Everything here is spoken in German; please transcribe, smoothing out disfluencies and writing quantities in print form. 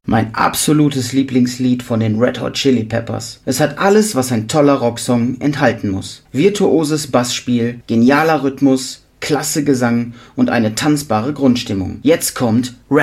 Mein absolutes Lieblingslied von den Red Hot Chili Peppers. Es hat alles, was ein toller Rocksong enthalten muss. Virtuoses Bassspiel, genialer Rhythmus, klasse Gesang und eine tanzbare Grundstimmung. Jetzt kommt